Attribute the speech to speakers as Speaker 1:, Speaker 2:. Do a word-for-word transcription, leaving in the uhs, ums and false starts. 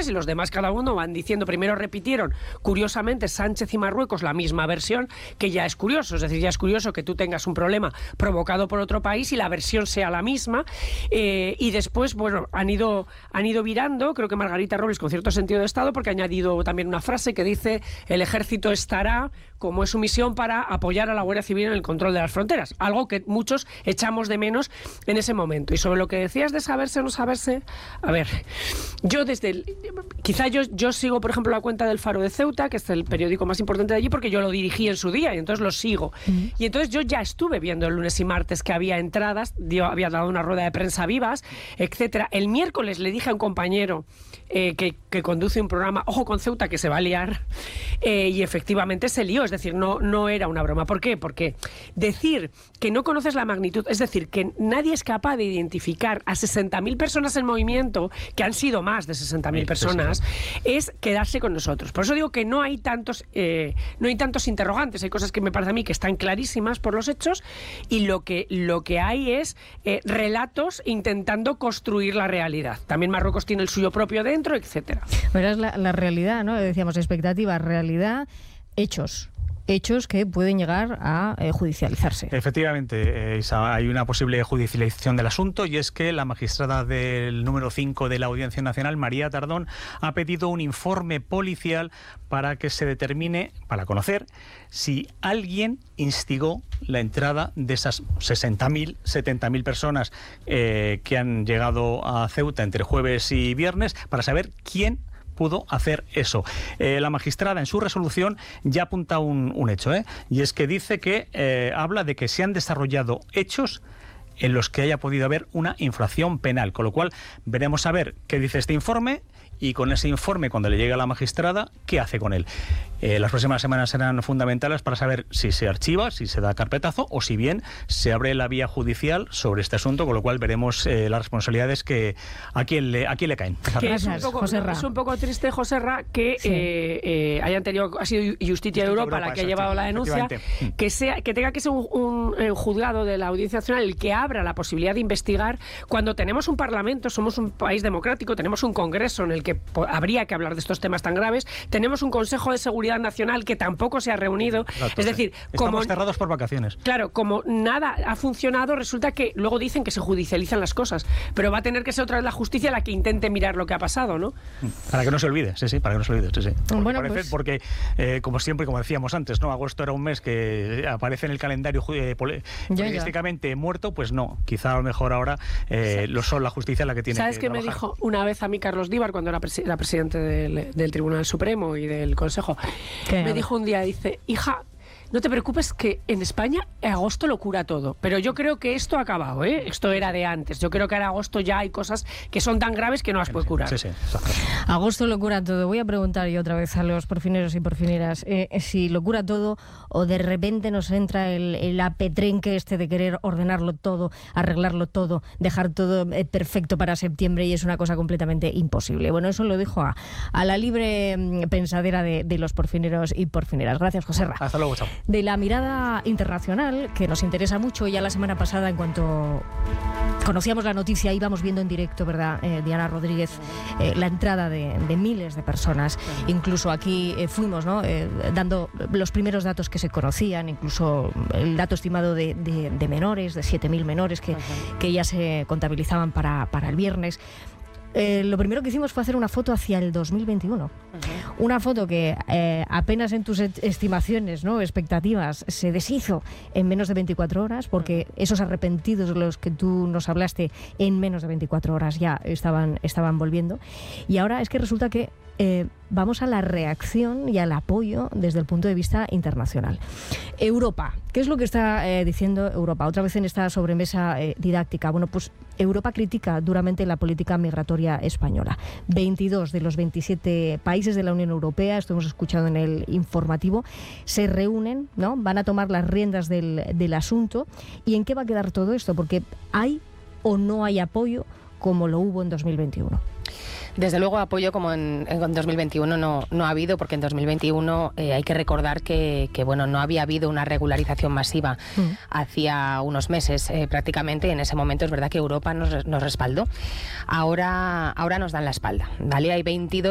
Speaker 1: versiones y los demás cada uno van diciendo. Primero repitieron, curiosamente, Sánchez y Marruecos la misma versión, que ya es curioso, es decir, ya es curioso que tú tengas un problema provocado por otro país y la versión sea la misma, eh, y después, bueno, han ido, han ido virando, creo que Margarita Robles con cierto sentido de Estado, porque ha añadido también una frase que dice, el ejército estará, como es su misión, para apoyar a la Guardia Civil en el control de las fronteras, algo que muchos echamos de menos en ese momento. Y sobre lo que decías de saberse o no saberse, a ver, yo desde el, quizá yo, yo sigo, por ejemplo, la cuenta del Faro de Ceuta, que es el periódico más importante de allí, porque yo lo dirigí en su día y entonces lo sigo. Mm. Y entonces yo ya estuve viendo el lunes y martes que había entradas, yo había dado una rueda de prensa vivas, etcétera. El miércoles le dije a un compañero eh, que, que conduce un programa, ojo con Ceuta, que se va a liar, eh, y efectivamente se lió, es decir, no, no era una broma. ¿Por qué? Porque decir que no conoces la magnitud, es decir, que nadie es capaz de identificar a sesenta mil personas en movimiento, que han sido más de sesenta mil personas, sí, sí, sí. es quedarse con nosotros. Por eso digo que no hay tantos eh, no hay tantos interrogantes, hay cosas que me parece a mí que están clarísimas por los hechos, y lo que, lo que hay es eh, relatos intentando construir la realidad. También Marruecos tiene el suyo propio dentro, etcétera.
Speaker 2: Verás la, la realidad, ¿no? Decíamos expectativa, realidad, hechos. Hechos que pueden llegar a eh, judicializarse.
Speaker 3: Efectivamente, eh, Isa, hay una posible judicialización del asunto, y es que la magistrada del número cinco de la Audiencia Nacional, María Tardón, ha pedido un informe policial para que se determine, para conocer si alguien instigó la entrada de esas sesenta mil, setenta mil personas eh, que han llegado a Ceuta entre jueves y viernes, para saber quién pudo hacer eso. Eh, la magistrada en su resolución ya apunta un, un hecho, ¿eh? y es que dice que eh, habla de que se han desarrollado hechos en los que haya podido haber una infracción penal, con lo cual veremos a ver qué dice este informe, y con ese informe, cuando le llegue a la magistrada, ¿qué hace con él? Eh, las próximas semanas serán fundamentales para saber si se archiva, si se da carpetazo, o si bien se abre la vía judicial sobre este asunto, con lo cual veremos eh, las responsabilidades que a quién le, a quién le caen.
Speaker 1: Que es, un poco, es un poco triste, Joserra, que sí. eh, eh, hayan tenido, ha sido Justicia de Europa, Europa la que ha llevado la denuncia, que sea que tenga que ser un, un, un juzgado de la Audiencia Nacional el que abra la posibilidad de investigar, cuando tenemos un Parlamento, somos un país democrático, tenemos un Congreso en el que habría que hablar de estos temas tan graves, tenemos un Consejo de Seguridad Nacional que tampoco se ha reunido. Claro, es decir,
Speaker 3: sí. como estamos cerrados por vacaciones.
Speaker 1: Claro, como nada ha funcionado, resulta que luego dicen que se judicializan las cosas, pero va a tener que ser otra vez la justicia la que intente mirar lo que ha pasado, ¿no?
Speaker 3: Para que no se olvide, sí, sí, para que no se olvide, sí, sí. Porque,
Speaker 2: bueno,
Speaker 3: parece,
Speaker 2: pues...
Speaker 3: porque eh, como siempre, como decíamos antes, ¿no? Agosto era un mes que aparece en el calendario eh, políticamente muerto, pues no, quizá a lo mejor ahora eh, lo son la justicia la que tiene
Speaker 1: ¿Sabes
Speaker 3: que
Speaker 1: qué
Speaker 3: trabajar?
Speaker 1: Me dijo una vez a mí Carlos Díbar, cuando era, presi- era presidente del, del Tribunal Supremo y del Consejo? ¿Qué? Me dijo un día, dice, hija, no te preocupes que en España agosto lo cura todo, pero yo creo que esto ha acabado, ¿eh? Esto era de antes. Yo creo que ahora agosto ya hay cosas que son tan graves que no las puede curar.
Speaker 3: Sí, sí,
Speaker 2: agosto lo cura todo. Voy a preguntar yo otra vez a los porfineros y porfineras eh, si lo cura todo o de repente nos entra el, el apetrenque este de querer ordenarlo todo, arreglarlo todo, dejar todo eh, perfecto para septiembre, y es una cosa completamente imposible. Bueno, eso lo dejo a, a la libre mm, pensadera de, de los porfineros y porfineras. Gracias, Joserra.
Speaker 3: Hasta luego, chao.
Speaker 2: De la mirada internacional, que nos interesa mucho. Ya la semana pasada, en cuanto conocíamos la noticia, íbamos viendo en directo, ¿verdad, eh, Diana Rodríguez, eh, la entrada de, de miles de personas. Uh-huh. Incluso aquí eh, fuimos, ¿no? eh, dando los primeros datos que se conocían, incluso el dato estimado de, de, de menores, de siete mil menores que, uh-huh. que ya se contabilizaban para, para el viernes. Eh, lo primero que hicimos fue hacer una foto hacia el dos mil veintiuno. Uh-huh. Una foto que eh, apenas en tus estimaciones, ¿no? expectativas, se deshizo en menos de veinticuatro horas, porque uh-huh. esos arrepentidos de los que tú nos hablaste en menos de veinticuatro horas ya estaban, estaban volviendo. Y ahora es que resulta que eh, vamos a la reacción y al apoyo desde el punto de vista internacional. Europa, ¿qué es lo que está eh, diciendo Europa? Otra vez en esta sobremesa eh, didáctica. Bueno, pues Europa critica duramente la política migratoria española. veintidós de los veintisiete países de la Unión Europea, esto hemos escuchado en el informativo, se reúnen, ¿no? Van a tomar las riendas del, del asunto. ¿Y en qué va a quedar todo esto? Porque hay o no hay apoyo como lo hubo en dos mil veintiuno.
Speaker 4: Desde luego apoyo como en, en dos mil veintiuno no, no ha habido, porque en dos mil veintiuno eh, hay que recordar que, que bueno, no había habido una regularización masiva mm. hacía unos meses eh, prácticamente. En ese momento es verdad que Europa nos, nos respaldó. Ahora, ahora nos dan la espalda, ¿vale? Hay veintidós